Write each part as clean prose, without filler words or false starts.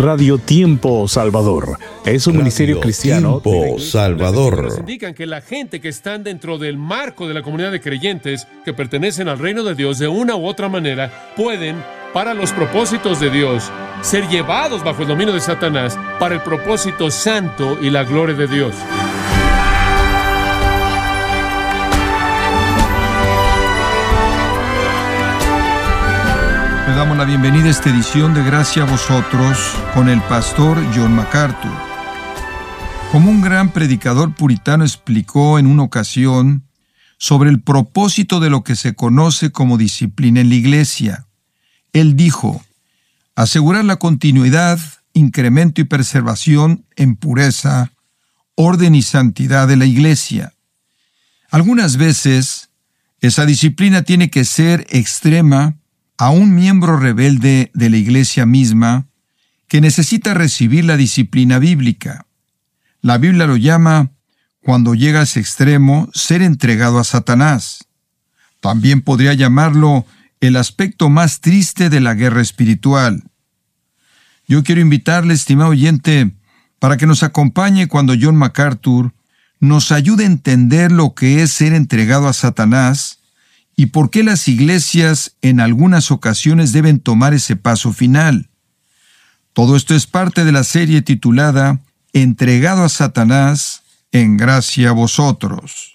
Radio Tiempo Salvador es un ministerio cristiano. Tiempo Salvador. Nos indican que la gente que están dentro del marco de la comunidad de creyentes que pertenecen al reino de Dios de una u otra manera pueden, para los propósitos de Dios, ser llevados bajo el dominio de Satanás para el propósito santo y la gloria de Dios. Le damos la bienvenida a esta edición de Gracia a Vosotros con el pastor John MacArthur. Como un gran predicador puritano explicó en una ocasión sobre el propósito de lo que se conoce como disciplina en la iglesia, él dijo: asegurar la continuidad, incremento y preservación en pureza, orden y santidad de la iglesia. Algunas veces, esa disciplina tiene que ser extrema a un miembro rebelde de la iglesia misma que necesita recibir la disciplina bíblica. La Biblia lo llama, cuando llega a ese extremo, ser entregado a Satanás. También podría llamarlo el aspecto más triste de la guerra espiritual. Yo quiero invitarle, estimado oyente, para que nos acompañe cuando John MacArthur nos ayude a entender lo que es ser entregado a Satanás y por qué las iglesias en algunas ocasiones deben tomar ese paso final. Todo esto es parte de la serie titulada Entregado a Satanás, en gracia a vosotros.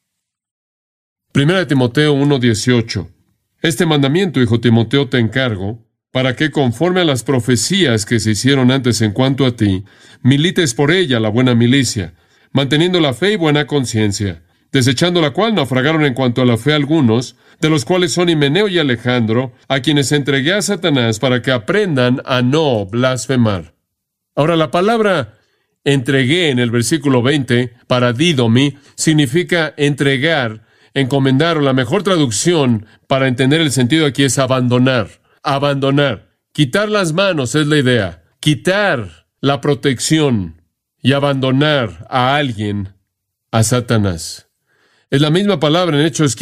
1 Timoteo 1:18. Este mandamiento, hijo Timoteo, te encargo, para que, conforme a las profecías que se hicieron antes en cuanto a ti, milites por ella la buena milicia, manteniendo la fe y buena conciencia, desechando la cual naufragaron en cuanto a la fe algunos, de los cuales son Himeneo y Alejandro, a quienes entregué a Satanás para que aprendan a no blasfemar. Ahora, la palabra entregué en el versículo 20, paradidomi, significa entregar, encomendar, o la mejor traducción para entender el sentido aquí es abandonar. Abandonar. Quitar las manos es la idea. Quitar la protección y abandonar a alguien, a Satanás. Es la misma palabra en Hechos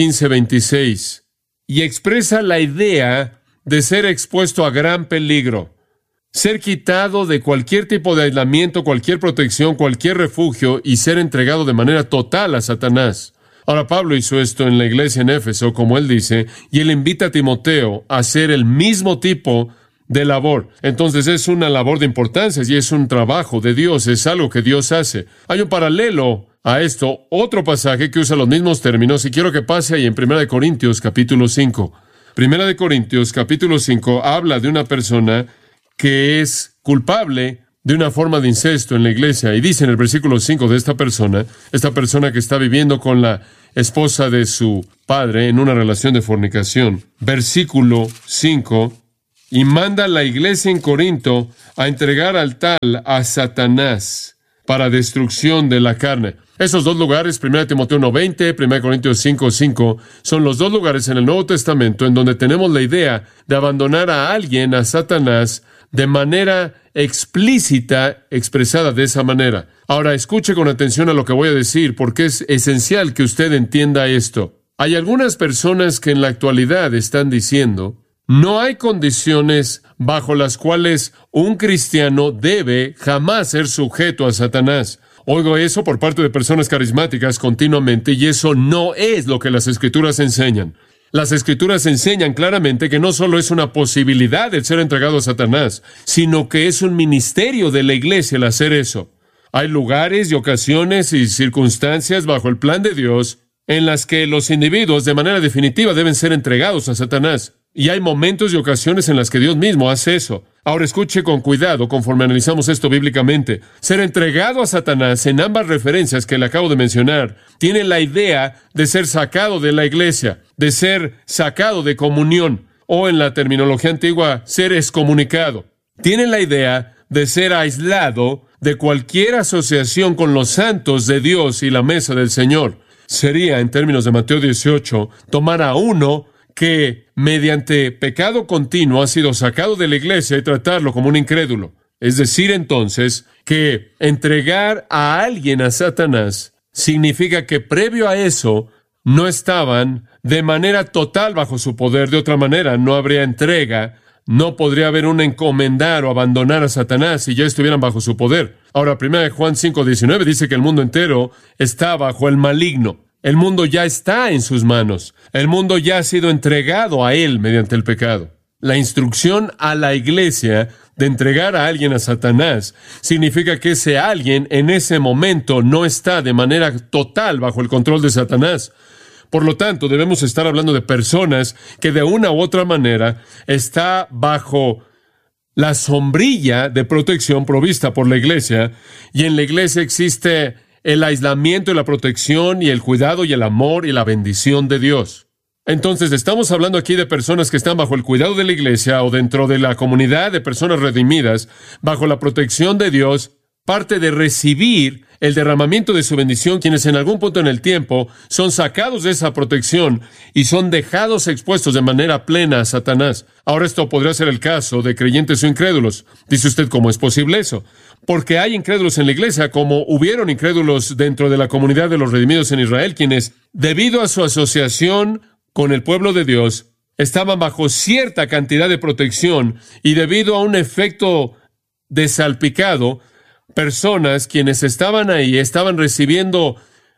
15:26 y expresa la idea de ser expuesto a gran peligro, ser quitado de cualquier tipo de aislamiento, cualquier protección, cualquier refugio y ser entregado de manera total a Satanás. Ahora, Pablo hizo esto en la iglesia en Éfeso, como él dice, y él invita a Timoteo a hacer el mismo tipo de labor. Entonces es una labor de importancia y es un trabajo de Dios, es algo que Dios hace. Hay un paralelo a esto, otro pasaje que usa los mismos términos, y quiero que pase ahí en 1 Corintios capítulo 5. 1 Corintios capítulo 5 habla de una persona que es culpable de una forma de incesto en la iglesia, y dice en el versículo 5 de esta persona que está viviendo con la esposa de su padre en una relación de fornicación. Versículo 5, y manda a la iglesia en Corinto a entregar al tal a Satanás para destrucción de la carne. Esos dos lugares, 1 Timoteo 1:20, 1 Corintios 5:5, son los dos lugares en el Nuevo Testamento en donde tenemos la idea de abandonar a alguien, a Satanás, de manera explícita, expresada de esa manera. Ahora, escuche con atención a lo que voy a decir, porque es esencial que usted entienda esto. Hay algunas personas que en la actualidad están diciendo: no hay condiciones bajo las cuales un cristiano debe jamás ser sujeto a Satanás. Oigo eso por parte de personas carismáticas continuamente, y eso no es lo que las Escrituras enseñan. Las Escrituras enseñan claramente que no solo es una posibilidad el ser entregado a Satanás, sino que es un ministerio de la iglesia el hacer eso. Hay lugares y ocasiones y circunstancias bajo el plan de Dios en las que los individuos de manera definitiva deben ser entregados a Satanás. Y hay momentos y ocasiones en las que Dios mismo hace eso. Ahora escuche con cuidado conforme analizamos esto bíblicamente. Ser entregado a Satanás en ambas referencias que le acabo de mencionar tiene la idea de ser sacado de la iglesia, de ser sacado de comunión, o en la terminología antigua, ser excomunicado. Tiene la idea de ser aislado de cualquier asociación con los santos de Dios y la mesa del Señor. Sería, en términos de Mateo 18, tomar a uno que mediante pecado continuo ha sido sacado de la iglesia y tratarlo como un incrédulo. Es decir, entonces, que entregar a alguien a Satanás significa que previo a eso no estaban de manera total bajo su poder. De otra manera, no habría entrega, No podría haber un encomendar o abandonar a Satanás si ya estuvieran bajo su poder. Ahora, 1 Juan 5:19 dice que el mundo entero está bajo el maligno. El mundo ya está en sus manos. El mundo ya ha sido entregado a él mediante el pecado. La instrucción a la iglesia de entregar a alguien a Satanás significa que ese alguien en ese momento no está de manera total bajo el control de Satanás. Por lo tanto, debemos estar hablando de personas que de una u otra manera está bajo la sombrilla de protección provista por la iglesia, y en la iglesia existe el aislamiento y la protección y el cuidado y el amor y la bendición de Dios. Entonces, estamos hablando aquí de personas que están bajo el cuidado de la iglesia o dentro de la comunidad de personas redimidas, bajo la protección de Dios, parte de recibir el derramamiento de su bendición, quienes en algún punto en el tiempo son sacados de esa protección y son dejados expuestos de manera plena a Satanás. Ahora, esto podría ser el caso de creyentes o incrédulos. Dice usted, ¿cómo es posible eso? Porque hay incrédulos en la iglesia, como hubieron incrédulos dentro de la comunidad de los redimidos en Israel, quienes, debido a su asociación con el pueblo de Dios, estaban bajo cierta cantidad de protección, y debido a un efecto de salpicado, personas quienes estaban ahí estaban recibiendo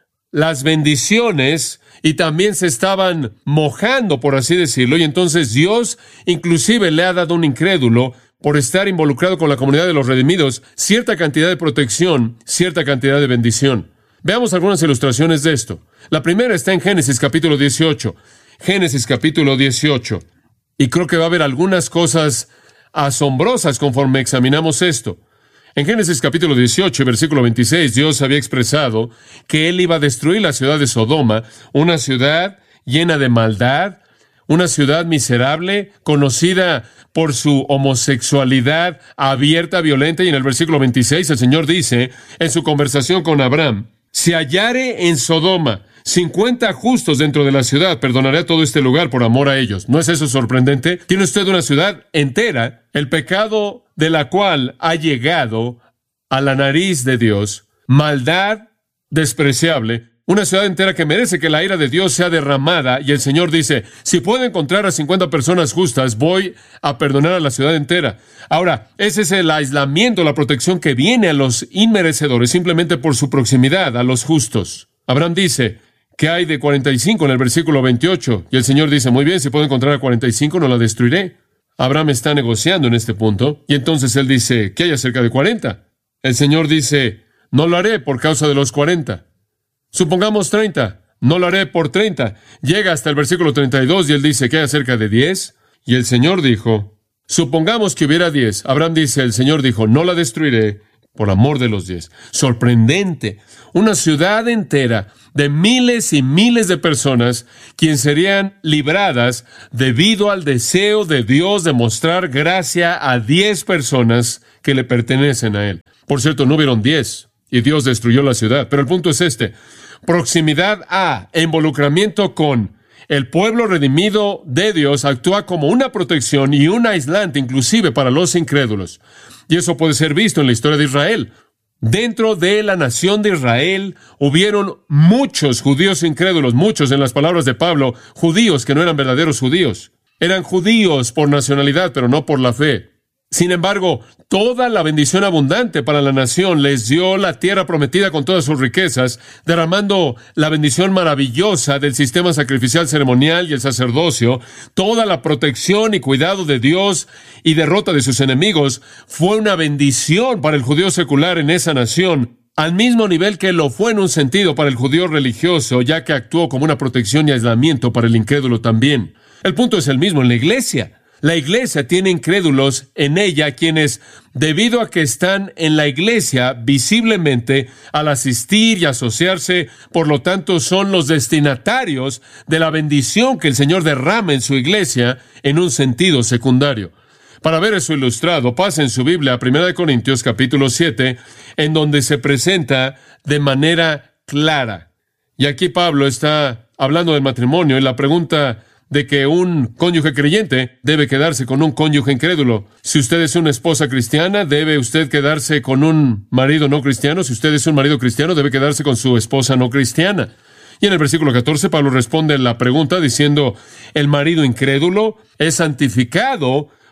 las bendiciones y también se estaban mojando, por así decirlo, y entonces Dios inclusive le ha dado a un incrédulo, por estar involucrado con la comunidad de los redimidos, cierta cantidad de protección, cierta cantidad de bendición. Veamos algunas ilustraciones de esto. La primera está en Génesis capítulo 18. Génesis capítulo 18. Y creo que va a haber algunas cosas asombrosas conforme examinamos esto. En Génesis capítulo 18, versículo 26, Dios había expresado que Él iba a destruir la ciudad de Sodoma, una ciudad llena de maldad, una ciudad miserable, conocida por su homosexualidad abierta, violenta. Y en el versículo 26 el Señor dice, en su conversación con Abraham, si hallare en Sodoma 50 justos dentro de la ciudad, perdonaré a todo este lugar por amor a ellos. ¿No es eso sorprendente? Tiene usted una ciudad entera, el pecado de la cual ha llegado a la nariz de Dios, maldad despreciable, una ciudad entera que merece que la ira de Dios sea derramada, y el Señor dice, si puedo encontrar a 50 personas justas, voy a perdonar a la ciudad entera. Ahora, ese es el aislamiento, la protección que viene a los inmerecedores simplemente por su proximidad a los justos. Abraham dice, ¿qué hay de 45 en el versículo 28? Y el Señor dice, muy bien, si puedo encontrar a 45, no la destruiré. Abraham está negociando en este punto, y entonces él dice, ¿qué hay acerca de 40? El Señor dice, no lo haré por causa de los 40. Supongamos 30, no lo haré por 30. Llega hasta el versículo 32 y él dice, ¿qué hay acerca de 10? Y el Señor dijo, supongamos que hubiera 10. Abraham dice, el Señor dijo, no la destruiré por amor de los 10. Sorprendente. Una ciudad entera de miles y miles de personas, quienes serían libradas debido al deseo de Dios de mostrar gracia a 10 personas que le pertenecen a Él. Por cierto, no hubieron 10 y Dios destruyó la ciudad. Pero el punto es este. Proximidad a involucramiento con el pueblo redimido de Dios actúa como una protección y un aislante inclusive para los incrédulos. Y eso puede ser visto en la historia de Israel. Dentro de la nación de Israel hubieron muchos judíos incrédulos, muchos, en las palabras de Pablo, judíos que no eran verdaderos judíos. Eran judíos por nacionalidad, pero no por la fe. Sin embargo, toda la bendición abundante para la nación les dio la tierra prometida con todas sus riquezas, derramando la bendición maravillosa del sistema sacrificial ceremonial y el sacerdocio. Toda la protección y cuidado de Dios y derrota de sus enemigos fue una bendición para el judío secular en esa nación, al mismo nivel que lo fue en un sentido para el judío religioso, ya que actuó como una protección y aislamiento para el incrédulo también. El punto es el mismo en la iglesia. La iglesia tiene incrédulos en ella, quienes, debido a que están en la iglesia visiblemente, al asistir y asociarse, por lo tanto son los destinatarios de la bendición que el Señor derrama en su iglesia en un sentido secundario. Para ver eso ilustrado, pasa en su Biblia a 1 Corintios capítulo 7, en donde se presenta de manera clara. Y aquí Pablo está hablando del matrimonio y la pregunta de que un cónyuge creyente debe quedarse con un cónyuge incrédulo. Si usted es una esposa cristiana, ¿debe usted quedarse con un marido no cristiano? Si usted es un marido cristiano, debe quedarse con su esposa no cristiana. Y en el versículo 14, Pablo responde la pregunta diciendo, el marido incrédulo es santificado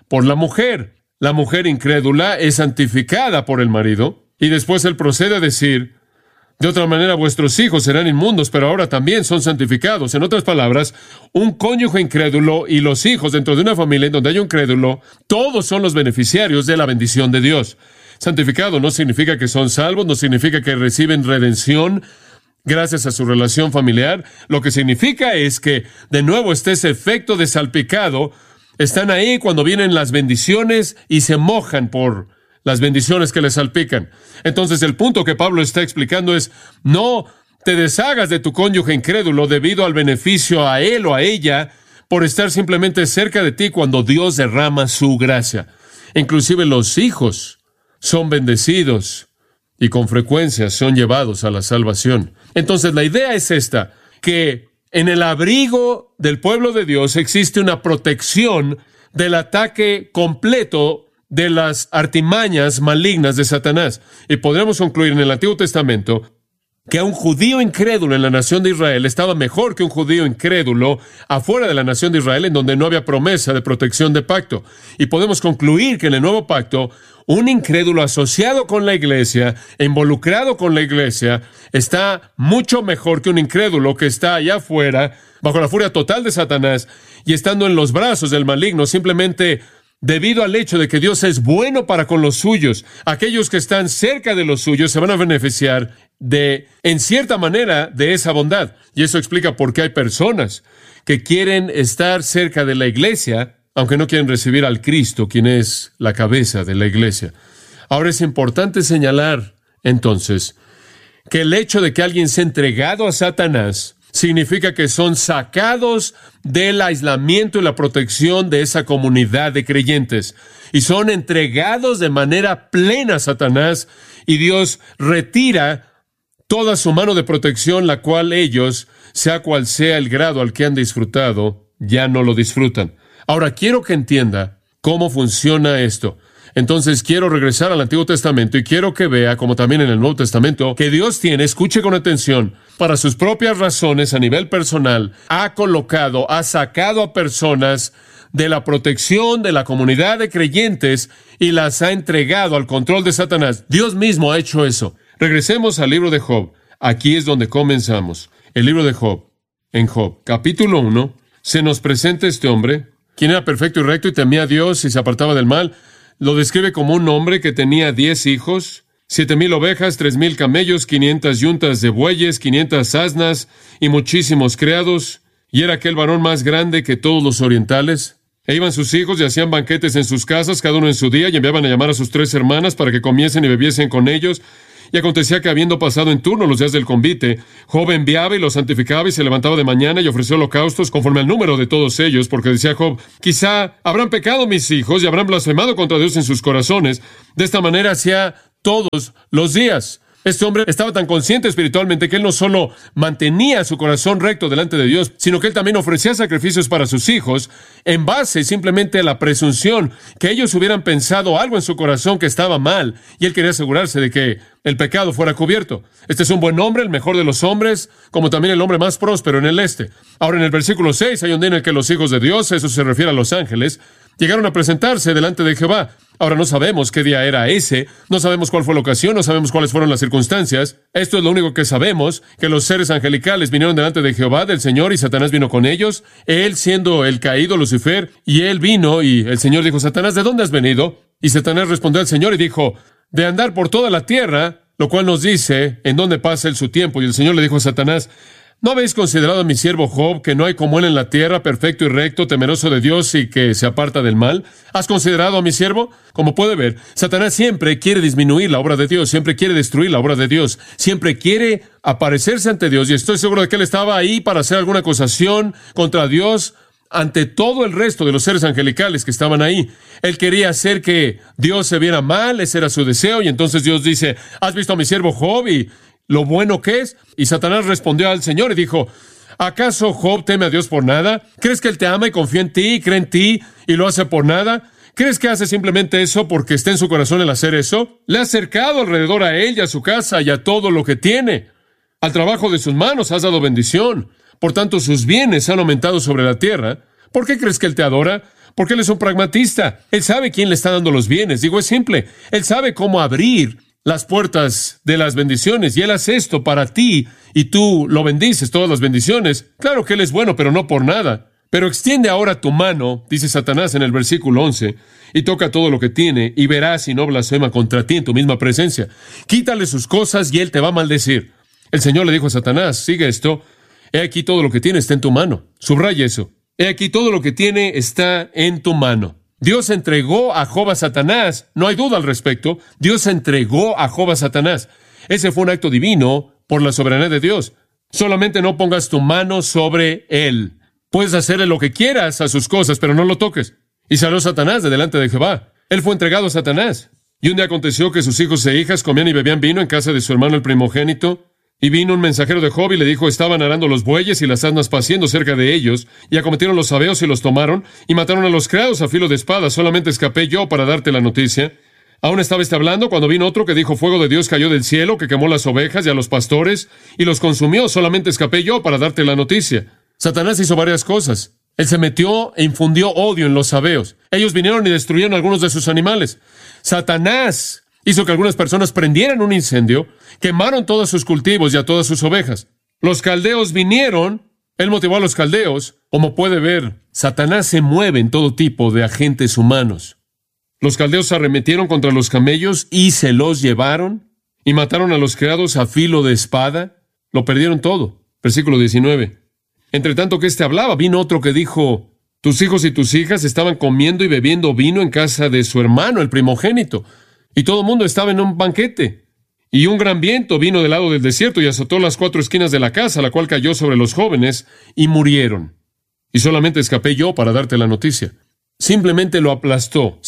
por la mujer. La mujer incrédula es santificada por el marido, y después él procede a decir, de otra manera vuestros hijos serán inmundos, pero ahora también son santificados. En otras palabras, un cónyuge incrédulo y los hijos dentro de una familia en donde hay un crédulo, todos son los beneficiarios de la bendición de Dios. Santificado no significa que son salvos, no significa que reciben redención gracias a su relación familiar. Lo que significa es que, de nuevo, está ese efecto de salpicado. Están ahí cuando vienen las bendiciones y se mojan por las bendiciones que les salpican. Entonces, el punto que Pablo está explicando es, no te deshagas de tu cónyuge incrédulo debido al beneficio a él o a ella por estar simplemente cerca de ti cuando Dios derrama su gracia. Inclusive los hijos son bendecidos y con frecuencia son llevados a la salvación. Entonces, la idea es esta, que en el abrigo del pueblo de Dios existe una protección del ataque completo de las artimañas malignas de Satanás. Y podremos concluir en el Antiguo Testamento que a un judío incrédulo en la nación de Israel estaba mejor que un judío incrédulo afuera de la nación de Israel, en donde no había promesa de protección de pacto. Y podemos concluir que en el nuevo pacto, un incrédulo asociado con la iglesia, involucrado con la iglesia, está mucho mejor que un incrédulo que está allá afuera, bajo la furia total de Satanás, y estando en los brazos del maligno, simplemente debido al hecho de que Dios es bueno para con los suyos. Aquellos que están cerca de los suyos se van a beneficiar en cierta manera, de esa bondad. Y eso explica por qué hay personas que quieren estar cerca de la iglesia, aunque no quieren recibir al Cristo, quien es la cabeza de la iglesia. Ahora es importante señalar, entonces, que el hecho de que alguien sea entregado a Satanás significa que son sacados del aislamiento y la protección de esa comunidad de creyentes, y son entregados de manera plena a Satanás, y Dios retira toda su mano de protección, la cual ellos, sea cual sea el grado al que han disfrutado, ya no lo disfrutan. Ahora, quiero que entienda cómo funciona esto. Entonces, quiero regresar al Antiguo Testamento y quiero que vea, como también en el Nuevo Testamento, que Dios tiene, escuche con atención, para sus propias razones a nivel personal, ha sacado a personas de la protección de la comunidad de creyentes y las ha entregado al control de Satanás. Dios mismo ha hecho eso. Regresemos al libro de Job. Aquí es donde comenzamos. El libro de Job. En Job, capítulo 1, se nos presenta este hombre, quien era perfecto y recto y temía a Dios y se apartaba del mal. Lo describe como un hombre que tenía 10 hijos, 7,000 ovejas, 3,000 camellos, 500 yuntas de bueyes, 500 asnas y muchísimos criados. Y era aquel varón más grande que todos los orientales. E iban sus hijos y hacían banquetes en sus casas, cada uno en su día, y enviaban a llamar a sus 3 hermanas para que comiesen y bebiesen con ellos. Y acontecía que, habiendo pasado en turno los días del convite, Job enviaba y los santificaba y se levantaba de mañana y ofreció holocaustos conforme al número de todos ellos, porque decía Job, quizá habrán pecado mis hijos y habrán blasfemado contra Dios en sus corazones. De esta manera hacía todos los días. Este hombre estaba tan consciente espiritualmente que él no solo mantenía su corazón recto delante de Dios, sino que él también ofrecía sacrificios para sus hijos en base simplemente a la presunción que ellos hubieran pensado algo en su corazón que estaba mal, y él quería asegurarse de que el pecado fuera cubierto. Este es un buen hombre, el mejor de los hombres, como también el hombre más próspero en el este. Ahora, en el versículo 6 hay un día en el que los hijos de Dios, eso se refiere a los ángeles, llegaron a presentarse delante de Jehová. Ahora no sabemos qué día era ese, no sabemos cuál fue la ocasión, no sabemos cuáles fueron las circunstancias. Esto es lo único que sabemos, que los seres angelicales vinieron delante de Jehová, del Señor, y Satanás vino con ellos, él siendo el caído Lucifer, y él vino, y el Señor dijo, Satanás, ¿de dónde has venido? Y Satanás respondió al Señor y dijo, de andar por toda la tierra, lo cual nos dice en dónde pasa él su tiempo. Y el Señor le dijo a Satanás, ¿no habéis considerado a mi siervo Job, que no hay como él en la tierra, perfecto y recto, temeroso de Dios y que se aparta del mal? ¿Has considerado a mi siervo? Como puede ver, Satanás siempre quiere disminuir la obra de Dios, siempre quiere destruir la obra de Dios, siempre quiere aparecerse ante Dios, y estoy seguro de que él estaba ahí para hacer alguna acusación contra Dios ante todo el resto de los seres angelicales que estaban ahí. Él quería hacer que Dios se viera mal, ese era su deseo, y entonces Dios dice, ¿has visto a mi siervo Job y lo bueno que es? Y Satanás respondió al Señor y dijo, ¿acaso Job teme a Dios por nada? ¿Crees que él te ama y confía en ti y cree en ti y lo hace por nada? ¿Crees que hace simplemente eso porque está en su corazón el hacer eso? Le has cercado alrededor a él y a su casa y a todo lo que tiene. Al trabajo de sus manos has dado bendición. Por tanto, sus bienes han aumentado sobre la tierra. ¿Por qué crees que él te adora? porque Él es un pragmatista. Él sabe quién le está dando los bienes. Digo, es simple. Él sabe cómo abrir las puertas de las bendiciones, y Él hace esto para ti, y tú lo bendices, todas las bendiciones. Claro que Él es bueno, pero no por nada. Pero extiende ahora tu mano, dice Satanás en el versículo 11, y toca todo lo que tiene, y verás si no blasfema contra ti en tu misma presencia. Quítale sus cosas, y Él te va a maldecir. El Señor le dijo a Satanás, sigue esto, he aquí todo lo que tiene está en tu mano. Subraya eso. He aquí todo lo que tiene está en tu mano. Dios entregó a Job a Satanás. No hay duda al respecto. Dios entregó a Job a Satanás. Ese fue un acto divino por la soberanía de Dios. Solamente no pongas tu mano sobre él. Puedes hacerle lo que quieras a sus cosas, pero no lo toques. Y salió Satanás de delante de Jehová. Él fue entregado a Satanás. Y un día aconteció que sus hijos e hijas comían y bebían vino en casa de su hermano el primogénito. Y vino un mensajero de Job y le dijo, estaban arando los bueyes y las asnas paciendo cerca de ellos, y acometieron los sabeos y los tomaron, y mataron a los criados a filo de espada. Solamente escapé yo para darte la noticia. Aún estaba hablando cuando vino otro que dijo, fuego de Dios cayó del cielo, que quemó las ovejas y a los pastores, y los consumió. Solamente escapé yo para darte la noticia. Satanás hizo varias cosas. Él se metió e infundió odio en los sabeos. Ellos vinieron y destruyeron algunos de sus animales. Satanás hizo que algunas personas prendieran un incendio, quemaron todos sus cultivos y a todas sus ovejas. Los caldeos vinieron, él motivó a los caldeos. Como puede ver, Satanás se mueve en todo tipo de agentes humanos. Los caldeos se arremetieron contra los camellos y se los llevaron, y mataron a los criados a filo de espada. Lo perdieron todo. Versículo 19. Entre tanto que hablaba, vino otro que dijo, tus hijos y tus hijas estaban comiendo y bebiendo vino en casa de su hermano, el primogénito. Y todo el mundo estaba en un banquete. Y un gran viento vino del lado del desierto y azotó las 4 esquinas de la casa, la cual cayó sobre los jóvenes, y murieron. Y solamente escapé yo para darte la noticia. Simplemente lo aplastó.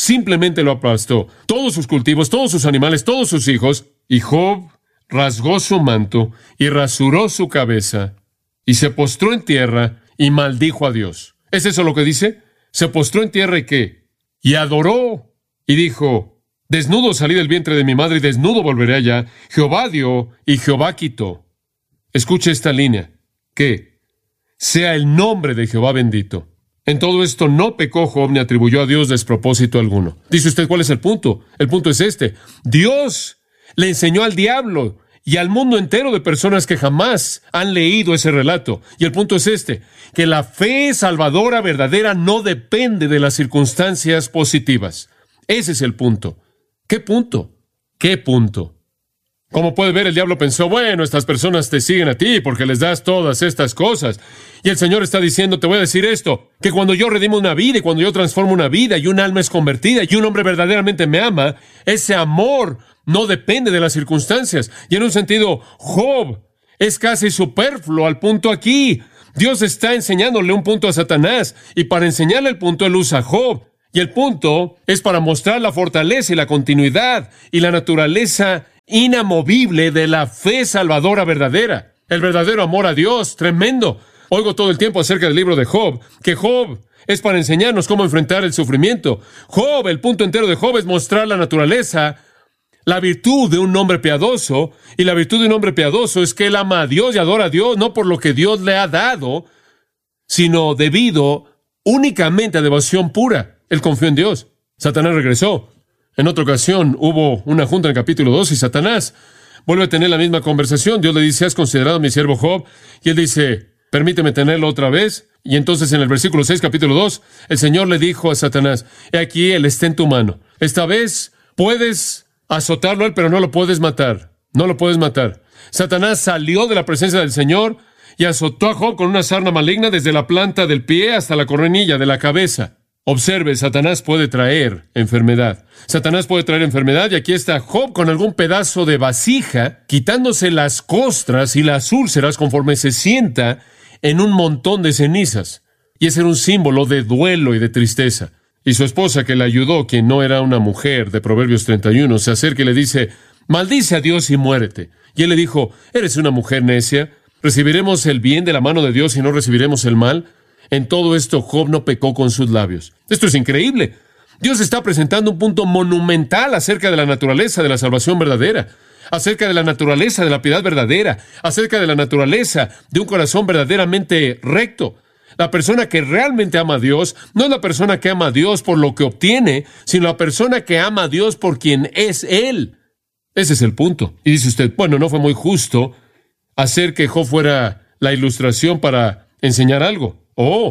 Todos sus cultivos, todos sus animales, todos sus hijos. Y Job rasgó su manto y rasuró su cabeza, y se postró en tierra y maldijo a Dios. ¿Es eso lo que dice? Se postró en tierra y ¿qué? Y adoró. Y dijo, desnudo salí del vientre de mi madre y desnudo volveré allá. Jehová dio y Jehová quitó. Escuche esta línea. ¿Qué? Sea el nombre de Jehová bendito. En todo esto no pecó Job ni atribuyó a Dios despropósito alguno. Dice usted, ¿cuál es el punto? El punto es este. Dios le enseñó al diablo y al mundo entero de personas que jamás han leído ese relato. Y el punto es este, que la fe salvadora verdadera no depende de las circunstancias positivas. Ese es el punto. ¿Qué punto? ¿Qué punto? Como puede ver, el diablo pensó, bueno, estas personas te siguen a ti porque les das todas estas cosas. Y el Señor está diciendo, te voy a decir esto, que cuando yo redimo una vida y cuando yo transformo una vida y un alma es convertida y un hombre verdaderamente me ama, ese amor no depende de las circunstancias. Y en un sentido, Job es casi superfluo al punto aquí. Dios está enseñándole un punto a Satanás y para enseñarle el punto él usa a Job. Y el punto es para mostrar la fortaleza y la continuidad y la naturaleza inamovible de la fe salvadora verdadera. El verdadero amor a Dios, tremendo. Oigo todo el tiempo acerca del libro de Job, que Job es para enseñarnos cómo enfrentar el sufrimiento. Job, el punto entero de Job es mostrar la naturaleza, la virtud de un hombre piadoso, y la virtud de un hombre piadoso es que él ama a Dios y adora a Dios, no por lo que Dios le ha dado, sino debido únicamente a devoción pura. Él confió en Dios. Satanás regresó. En otra ocasión hubo una junta en el capítulo 2 y Satanás vuelve a tener la misma conversación. Dios le dice, ¿has considerado a mi siervo Job? Y él dice, permíteme tenerlo otra vez. Y entonces en el versículo 6, capítulo 2, el Señor le dijo a Satanás, he aquí, él está en tu mano. Esta vez puedes azotarlo a él, pero no lo puedes matar. No lo puedes matar. Satanás salió de la presencia del Señor y azotó a Job con una sarna maligna desde la planta del pie hasta la coronilla de la cabeza. Observe, Satanás puede traer enfermedad. Satanás puede traer enfermedad y aquí está Job con algún pedazo de vasija, quitándose las costras y las úlceras conforme se sienta en un montón de cenizas. Y ese era un símbolo de duelo y de tristeza. Y su esposa, que le ayudó, quien no era una mujer de Proverbios 31, se acerca y le dice, maldice a Dios y muérete. Y él le dijo, eres una mujer necia, ¿recibiremos el bien de la mano de Dios y no recibiremos el mal? En todo esto, Job no pecó con sus labios. Esto es increíble. Dios está presentando un punto monumental acerca de la naturaleza de la salvación verdadera, acerca de la naturaleza de la piedad verdadera, acerca de la naturaleza de un corazón verdaderamente recto. La persona que realmente ama a Dios no es la persona que ama a Dios por lo que obtiene, sino la persona que ama a Dios por quien es Él. Ese es el punto. Y dice usted, bueno, no fue muy justo hacer que Job fuera la ilustración para enseñar algo.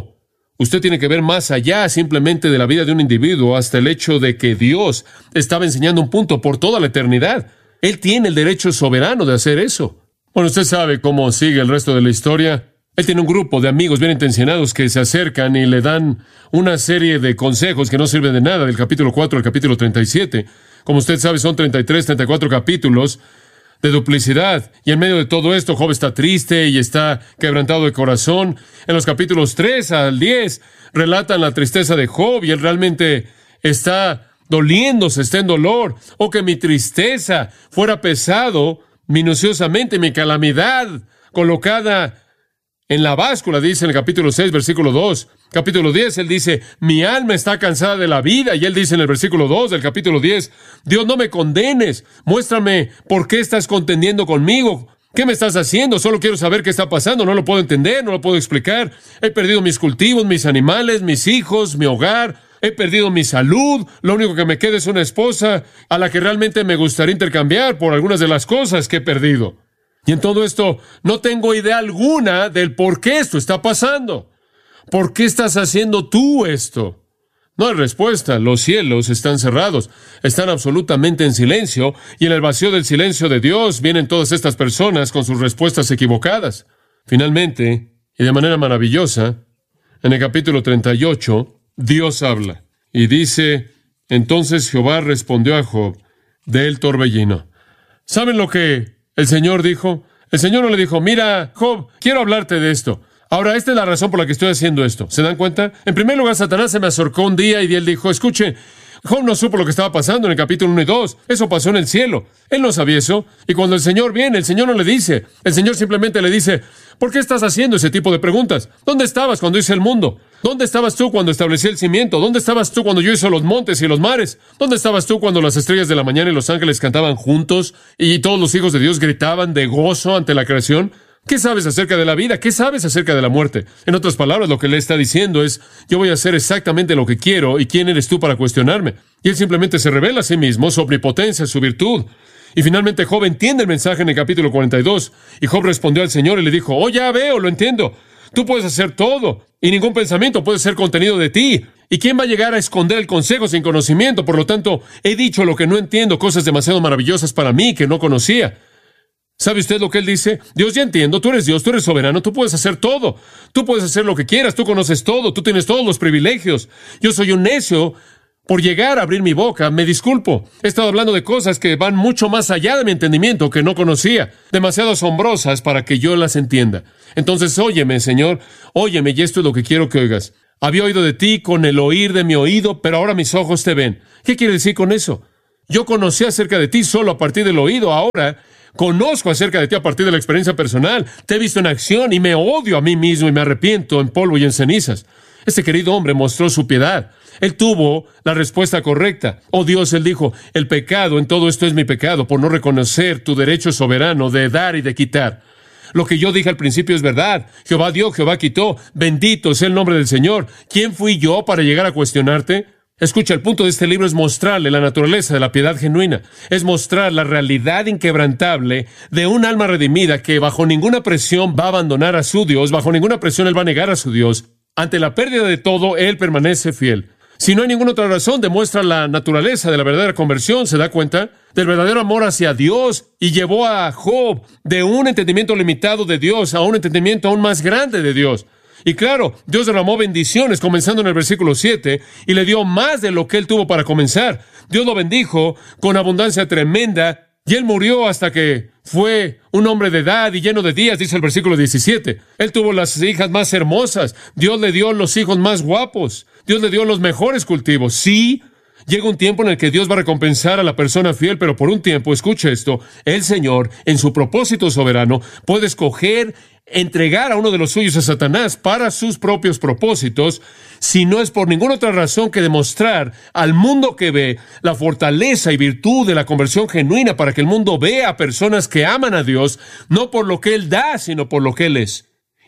Usted tiene que ver más allá simplemente de la vida de un individuo hasta el hecho de que Dios estaba enseñando un punto por toda la eternidad. Él tiene el derecho soberano de hacer eso. Bueno, usted sabe cómo sigue el resto de la historia. Él tiene un grupo de amigos bien intencionados que se acercan y le dan una serie de consejos que no sirven de nada, del capítulo 4 al capítulo 37. Como usted sabe, son 33, 34 capítulos de duplicidad. Y en medio de todo esto, Job está triste y está quebrantado de corazón. En los capítulos 3 al 10 relatan la tristeza de Job y él realmente está doliéndose, está en dolor. Que mi tristeza fuera pesado minuciosamente, mi calamidad colocada en la báscula, dice en el capítulo 6, versículo 2. Capítulo 10, él dice, mi alma está cansada de la vida. Y él dice en el versículo 2 del capítulo 10, Dios, no me condenes. Muéstrame por qué estás contendiendo conmigo. ¿Qué me estás haciendo? Solo quiero saber qué está pasando. No lo puedo entender, no lo puedo explicar. He perdido mis cultivos, mis animales, mis hijos, mi hogar. He perdido mi salud. Lo único que me queda es una esposa a la que realmente me gustaría intercambiar por algunas de las cosas que he perdido. Y en todo esto, no tengo idea alguna del por qué esto está pasando. ¿Por qué estás haciendo tú esto? No hay respuesta. Los cielos están cerrados. Están absolutamente en silencio. Y en el vacío del silencio de Dios vienen todas estas personas con sus respuestas equivocadas. Finalmente, y de manera maravillosa, en el capítulo 38, Dios habla. Y dice, entonces Jehová respondió a Job del torbellino. ¿Saben lo que el Señor dijo? El Señor no le dijo, mira, Job, quiero hablarte de esto. Ahora, esta es la razón por la que estoy haciendo esto. ¿Se dan cuenta? En primer lugar, Satanás se me acercó un día y él dijo, escuche, Job no supo lo que estaba pasando en el capítulo 1 y 2. Eso pasó en el cielo. Él no sabía eso. Y cuando el Señor viene, el Señor no le dice. El Señor simplemente le dice, ¿por qué estás haciendo ese tipo de preguntas? ¿Dónde estabas cuando hice el mundo? ¿Dónde estabas tú cuando establecí el cimiento? ¿Dónde estabas tú cuando yo hice los montes y los mares? ¿Dónde estabas tú cuando las estrellas de la mañana y los ángeles cantaban juntos y todos los hijos de Dios gritaban de gozo ante la creación? ¿Qué sabes acerca de la vida? ¿Qué sabes acerca de la muerte? En otras palabras, lo que le está diciendo es, yo voy a hacer exactamente lo que quiero, ¿y quién eres tú para cuestionarme? Y él simplemente se revela a sí mismo, su omnipotencia, su virtud. Y finalmente Job entiende el mensaje en el capítulo 42, y Job respondió al Señor y le dijo, ya veo, lo entiendo. Tú puedes hacer todo, y ningún pensamiento puede ser contenido de ti. ¿Y quién va a llegar a esconder el consejo sin conocimiento? Por lo tanto, he dicho lo que no entiendo, cosas demasiado maravillosas para mí que no conocía. ¿Sabe usted lo que él dice? Dios, ya entiendo, tú eres Dios, tú eres soberano, tú puedes hacer todo. Tú puedes hacer lo que quieras, tú conoces todo, tú tienes todos los privilegios. Yo soy un necio por llegar a abrir mi boca, me disculpo. He estado hablando de cosas que van mucho más allá de mi entendimiento, que no conocía, demasiado asombrosas para que yo las entienda. Entonces, óyeme, Señor, óyeme, y esto es lo que quiero que oigas. Había oído de ti con el oír de mi oído, pero ahora mis ojos te ven. ¿Qué quiere decir con eso? Yo conocí acerca de ti solo a partir del oído, ahora conozco acerca de ti a partir de la experiencia personal. Te he visto en acción y me odio a mí mismo y me arrepiento en polvo y en cenizas. Este querido hombre mostró su piedad. Él tuvo la respuesta correcta. Oh Dios, él dijo, el pecado en todo esto es mi pecado por no reconocer tu derecho soberano de dar y de quitar. Lo que yo dije al principio es verdad. Jehová dio, Jehová quitó. Bendito sea el nombre del Señor. ¿Quién fui yo para llegar a cuestionarte? Escucha, el punto de este libro es mostrarle la naturaleza de la piedad genuina. Es mostrar la realidad inquebrantable de un alma redimida que bajo ninguna presión va a abandonar a su Dios, bajo ninguna presión él va a negar a su Dios. Ante la pérdida de todo, él permanece fiel. Si no hay ninguna otra razón, demuestra la naturaleza de la verdadera conversión, ¿se da cuenta? Del verdadero amor hacia Dios, y llevó a Job de un entendimiento limitado de Dios a un entendimiento aún más grande de Dios. Y claro, Dios derramó bendiciones, comenzando en el versículo 7, y le dio más de lo que él tuvo para comenzar. Dios lo bendijo con abundancia tremenda, y él murió hasta que fue un hombre de edad y lleno de días, dice el versículo 17. Él tuvo las hijas más hermosas. Dios le dio los hijos más guapos. Dios le dio los mejores cultivos. Sí, llega un tiempo en el que Dios va a recompensar a la persona fiel, pero por un tiempo, escuche esto, el Señor, en su propósito soberano, puede escoger entregar a uno de los suyos a Satanás para sus propios propósitos, si no es por ninguna otra razón que demostrar al mundo que ve la fortaleza y virtud de la conversión genuina, para que el mundo vea a personas que aman a Dios, no por lo que Él da, sino por lo que Él es.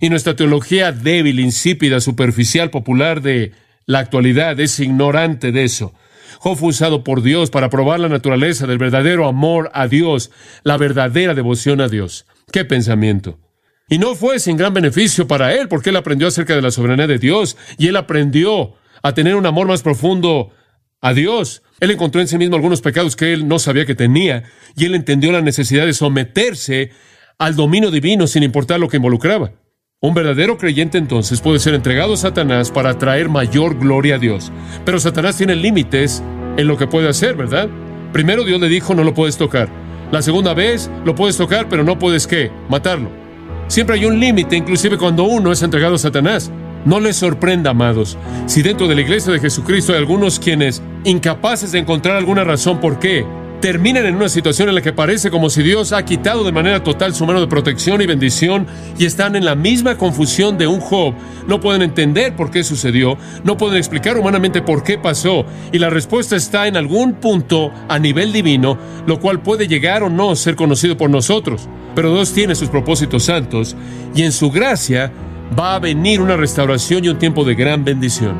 Y nuestra teología débil, insípida, superficial, popular de la actualidad es ignorante de eso. Job fue usado por Dios para probar la naturaleza del verdadero amor a Dios, la verdadera devoción a Dios. ¡Qué pensamiento! Y no fue sin gran beneficio para él, porque él aprendió acerca de la soberanía de Dios, y él aprendió a tener un amor más profundo a Dios. Él encontró en sí mismo algunos pecados que él no sabía que tenía, y él entendió la necesidad de someterse al dominio divino sin importar lo que involucraba. Un verdadero creyente entonces puede ser entregado a Satanás para traer mayor gloria a Dios. Pero Satanás tiene límites en lo que puede hacer, ¿verdad? Primero Dios le dijo, no lo puedes tocar. La segunda vez, lo puedes tocar, pero no puedes, ¿qué? Matarlo. Siempre hay un límite, inclusive cuando uno es entregado a Satanás. No les sorprenda, amados, si dentro de la iglesia de Jesucristo hay algunos quienes, incapaces de encontrar alguna razón por qué, terminan en una situación en la que parece como si Dios ha quitado de manera total su mano de protección y bendición y están en la misma confusión de un Job. No pueden entender por qué sucedió, no pueden explicar humanamente por qué pasó, y la respuesta está en algún punto a nivel divino, lo cual puede llegar o no ser conocido por nosotros. Pero Dios tiene sus propósitos santos, y en su gracia va a venir una restauración y un tiempo de gran bendición.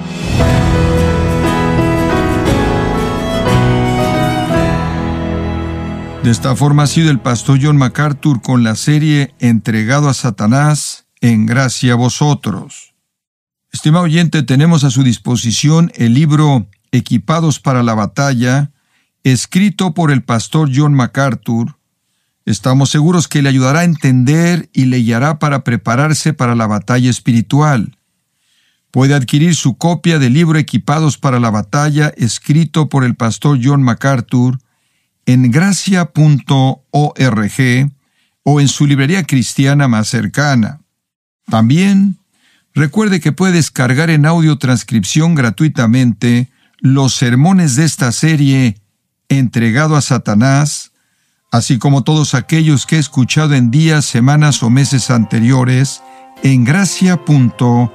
De esta forma ha sido el pastor John MacArthur con la serie Entregado a Satanás, en gracia a vosotros. Estimado oyente, tenemos a su disposición el libro Equipados para la batalla, escrito por el pastor John MacArthur. Estamos seguros que le ayudará a entender y le guiará para prepararse para la batalla espiritual. Puede adquirir su copia del libro Equipados para la batalla, escrito por el pastor John MacArthur, en gracia.org o en su librería cristiana más cercana. También recuerde que puede descargar en audio transcripción gratuitamente los sermones de esta serie Entregado a Satanás, así como todos aquellos que he escuchado en días, semanas o meses anteriores en gracia.org.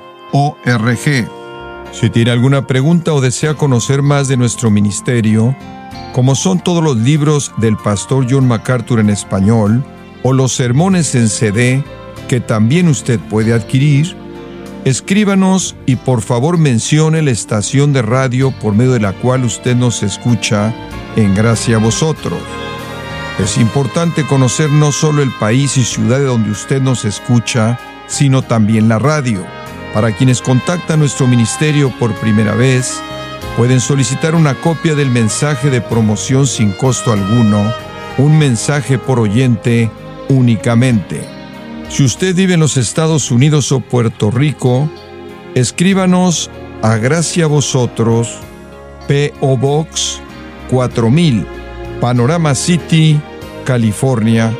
Si tiene alguna pregunta o desea conocer más de nuestro ministerio, como son todos los libros del pastor John MacArthur en español, o los sermones en CD, que también usted puede adquirir, escríbanos y por favor mencione la estación de radio por medio de la cual usted nos escucha en Gracia a Vosotros. Es importante conocer no solo el país y ciudad de donde usted nos escucha, sino también la radio. Para quienes contactan nuestro ministerio por primera vez, pueden solicitar una copia del mensaje de promoción sin costo alguno, un mensaje por oyente únicamente. Si usted vive en los Estados Unidos o Puerto Rico, escríbanos a Gracia a Vosotros, P.O. Box 4000, Panorama City, California,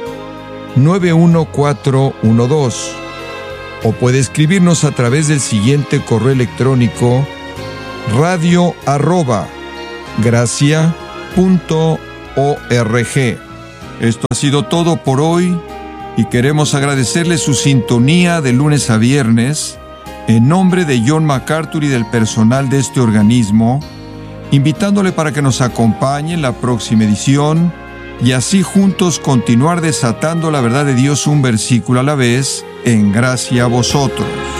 91412. O puede escribirnos a través del siguiente correo electrónico: radio@gracia.org. Esto ha sido todo por hoy y queremos agradecerle su sintonía de lunes a viernes en nombre de John MacArthur y del personal de este organismo, invitándole para que nos acompañe en la próxima edición y así juntos continuar desatando la verdad de Dios un versículo a la vez en gracia a vosotros.